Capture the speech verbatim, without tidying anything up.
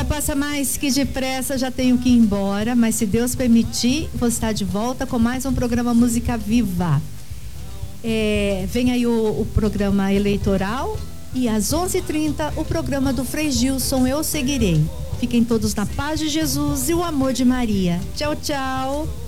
passa mais que depressa, já tenho que ir embora, mas se Deus permitir, vou estar de volta com mais um programa Música Viva. É, vem aí o, o programa eleitoral e às onze e trinta o programa do Frei Gilson, Eu Seguirei. Fiquem todos na paz de Jesus e o amor de Maria. Tchau, tchau.